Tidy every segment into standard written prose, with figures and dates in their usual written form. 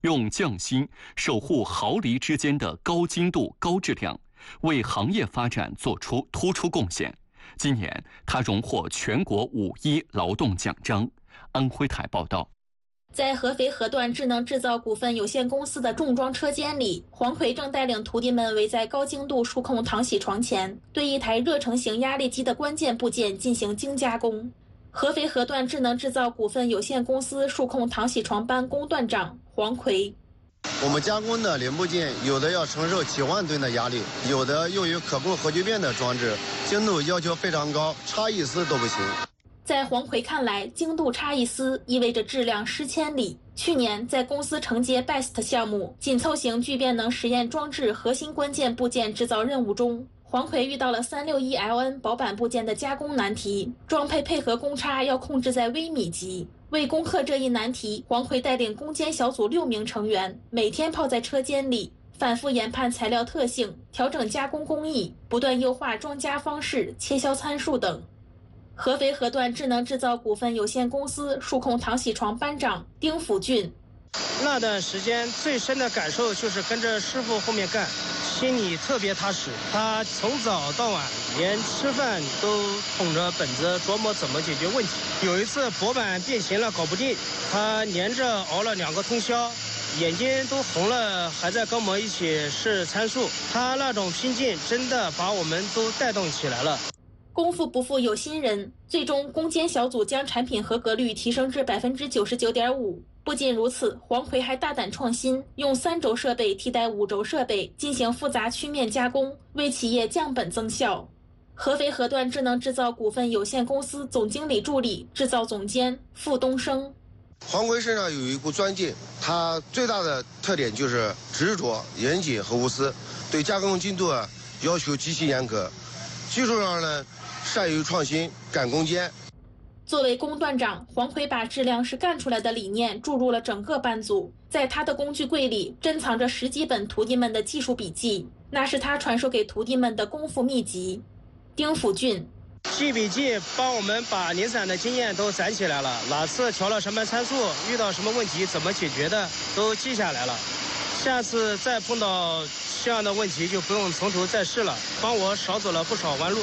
用匠心守护毫厘之间的高精度、高质量，为行业发展做出突出贡献。今年，他荣获全国5·1劳动奖章。安徽台报道。 在合肥河段智能制造股份有限公司的重装车间里，黄奎正带领徒弟们围在高精度数控糖洗床前，对一台热成型压力机的关键部件进行精加工。合肥河段智能制造股份有限公司数控糖洗床班工段长黄奎： 我们加工的零部件有的要承受7万吨的压力，有的用于可控核聚变的装置，精度要求非常高，差一丝都不行。 在黄奎看来，精度差一丝意味着质量失千里。去年，在公司承接 BEST 项目紧凑型聚变能实验装置核心关键部件制造任务中，黄奎遇到了361LN 薄板部件的加工难题，装配配合公差要控制在微米级。为攻克这一难题，黄奎带领攻坚小组6名成员，每天泡在车间里，反复研判材料特性，调整加工工艺，不断优化装加方式、切削参数等。合肥河段智能制造股份有限公司数控糖洗床班长丁辅俊： 那段时间最深的感受就是跟着师傅后面干，心里特别踏实。他从早到晚连吃饭都捧着本子琢磨怎么解决问题。有一次薄板变形了搞不定，他连着熬了2个通宵，眼睛都红了，还在跟我们一起试参数。他那种拼劲真的把我们都带动起来了。 功夫不负有心人，最终攻坚小组将产品合格率提升至99.5%。不仅如此，黄奎还大胆创新，用3轴设备替代5轴设备进行复杂曲面加工，为企业降本增效。合肥河段智能制造股份有限公司总经理助理、制造总监傅东升： 黄奎身上有一股钻劲，他最大的特点就是执着、严谨和无私，对加工精度要求极其严格，技术上呢善于创新，敢攻坚。 作为工段长，黄奎把质量是干出来的理念注入了整个班组。在他的工具柜里珍藏着10几本徒弟们的技术笔记，那是他传授给徒弟们的功夫秘籍。丁辅俊： 记笔记帮我们把零散的经验都攒起来了，哪次调了什么参数，遇到什么问题怎么解决的都记下来了，下次再碰到这样的问题就不用从头再试了，帮我少走了不少弯路。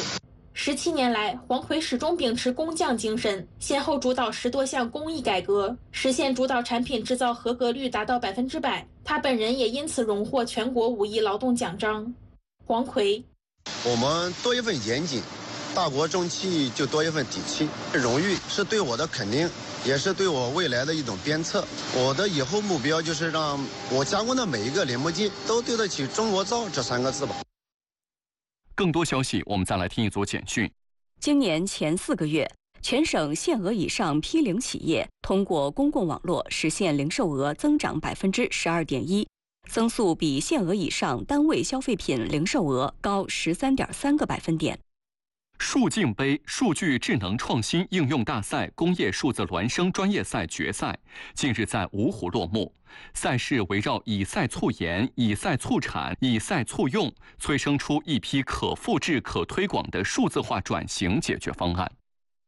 17年来，黄奎始终秉持工匠精神，先后主导10多项工艺改革，实现主导产品制造合格率达到100%。他本人也因此荣获全国5·1劳动奖章。黄奎： 我们多一份严谨，大国重器就多一份底气。荣誉是对我的肯定，也是对我未来的一种鞭策。我的以后目标就是让我加工的每一个零部件都对得起中国造这3个字吧。 更多消息，我们再来听一组简讯。 今年前4个月，全省限额以上批零企业通过公共网络实现零售额增长12.1%，增速比限额以上单位消费品零售额高13.3个百分点。 数镜杯数据智能创新应用大赛工业数字孪生专业赛决赛近日在芜湖落幕。赛事围绕以赛促研、以赛促产、以赛促用，催生出一批可复制、可推广的数字化转型解决方案。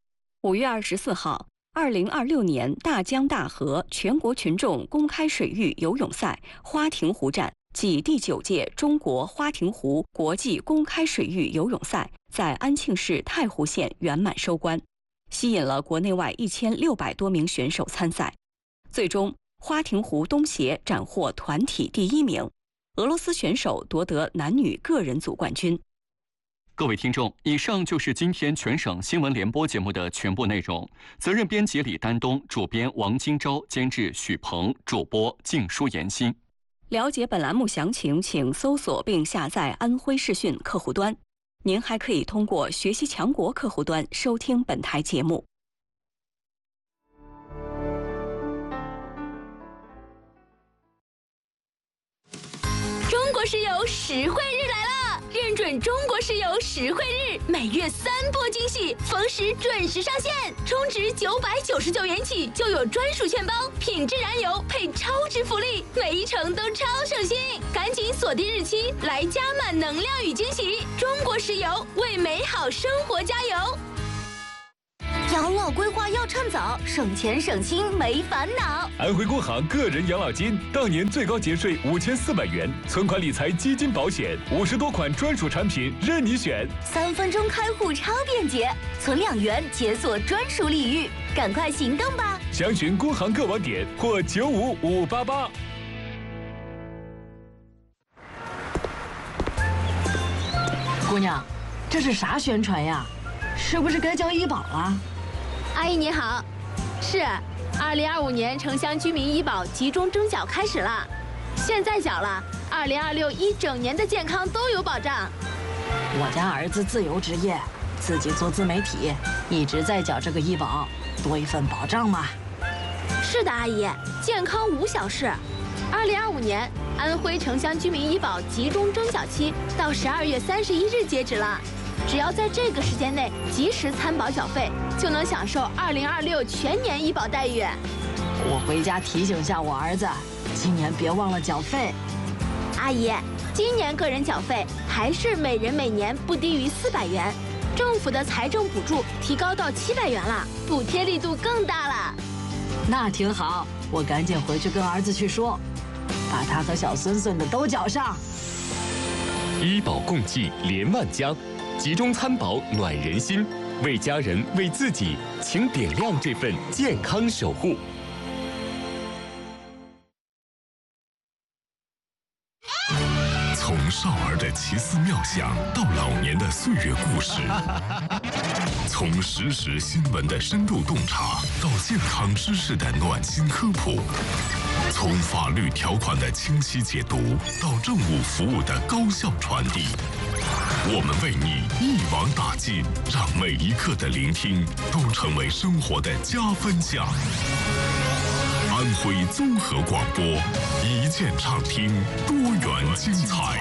5月24号，2026年大江大河全国群众公开水域游泳赛花亭湖站暨第9届中国花亭湖国际公开水域游泳赛在安庆市太湖县圆满收官，吸引了国内外1600多名选手参赛。最终，花亭湖东协斩获团体第1名，俄罗斯选手夺得男女个人组冠军。 各位听众，以上就是今天全省新闻联播节目的全部内容。责任编辑李丹东，主编王金钊，监制许鹏，主播静舒妍心。 了解本栏目详情，请搜索并下载安徽视讯客户端。您还可以通过学习强国客户端收听本台节目。 中国石油实惠日来了！认准中国石油实惠日，每月3波惊喜，逢时准时上线，充值999元起就有专属券包，品质燃油配超值福利，每一程都超省心，赶紧锁定日期来加满能量与惊喜！中国石油为美好生活加油！ 养老规划要趁早，省钱省心没烦恼。 安徽工行个人养老金当年最高节税5400元，存款理财基金保险50多款专属产品任你选 ，3分钟开户超便捷，存2元解锁专属礼遇，赶快行动吧！ 详询工行各网点或95588。 姑娘，这是啥宣传呀？是不是该交医保了？ 阿姨你好，是，2025年城乡居民医保集中征缴开始了，现在缴了，2026一整年的健康都有保障。 我家儿子自由职业，自己做自媒体，一直在缴这个医保，多一份保障嘛。 是的，阿姨，健康无小事。2025年安徽城乡居民医保集中征缴期到12月31日截止了。只要在这个时间内及时参保缴费，就能享受2026全年医保待遇。 我回家提醒下我儿子，今年别忘了缴费。 阿姨，今年个人缴费还是每人每年不低于400元，政府的财政补助提高到700元了，补贴力度更大了。 那挺好，我赶紧回去跟儿子去说，把他和小孙孙的都缴上。 医保共济连万家，集中参保暖人心，为家人为自己，请点亮这份健康守护。 从少儿的奇思妙想到老年的岁月故事，从实时新闻的深度洞察到健康知识的暖心科普，从法律条款的清晰解读到政务服务的高效传递，我们为你一网打尽，让每一刻的聆听都成为生活的加分项。安徽综合广播，一键畅听，多元精彩。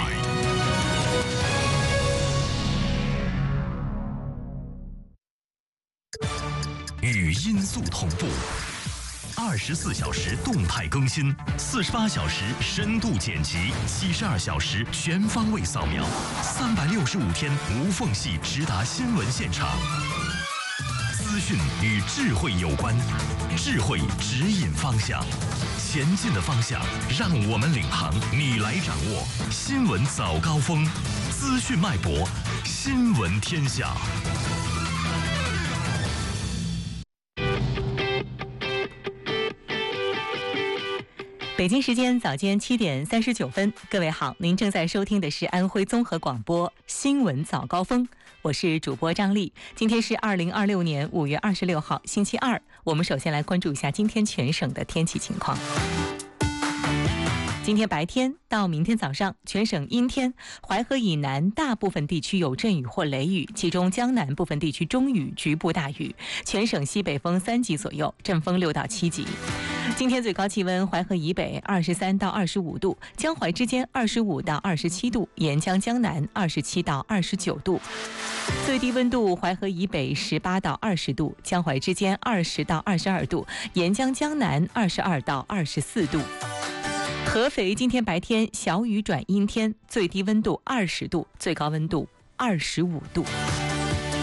语音速同步，24小时动态更新，48小时深度剪辑，72小时全方位扫描，365天无缝隙直达新闻现场。资讯与智慧有关，智慧指引方向，前进的方向让我们领航，你来掌握。新闻早高峰，资讯脉搏，新闻天下。 北京时间早间7点39分，各位好，您正在收听的是安徽综合广播新闻早高峰，我是主播张丽。今天是2026年5月26号，星期二。我们首先来关注一下今天全省的天气情况。今天白天到明天早上，全省阴天，淮河以南大部分地区有阵雨或雷雨，其中江南部分地区中雨，局部大雨。全省西北风3级左右，阵风6到7级。今天最高气温，淮河以北23到25度，江淮之间25到27度，沿江江南27到29度。最低温度，淮河以北18到20度，江淮之间20到22度，沿江江南22到24度。合肥今天白天小雨转阴天，最低温度20度，最高温度25度。